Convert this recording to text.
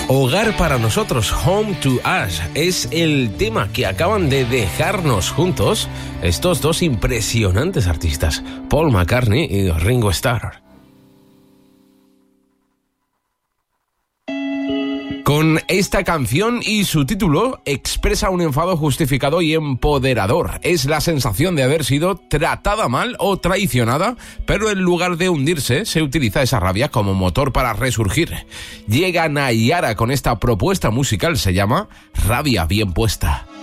Hogar para nosotros, Home to Us, es el tema que acaban de dejarnos juntos estos dos impresionantes artistas, Paul McCartney y Ringo Starr. Con esta canción y su título expresa un enfado justificado y empoderador. Es la sensación de haber sido tratada mal o traicionada, pero en lugar de hundirse, se utiliza esa rabia como motor para resurgir. Llega Nayara con esta propuesta musical, se llama Rabia Bien Puesta.